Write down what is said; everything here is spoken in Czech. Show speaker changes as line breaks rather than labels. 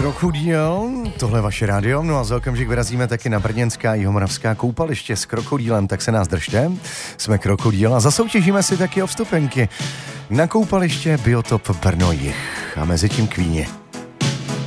Krokodýl, tohle je vaše rádio, no a za okamžik vyrazíme taky na brněnská a jihomoravská koupaliště s krokodýlem, tak se nás držte. Jsme Krokodýl a zasoutěžíme si taky o vstupenky na koupaliště Biotop Brno Jih a mezi tím Kvíně.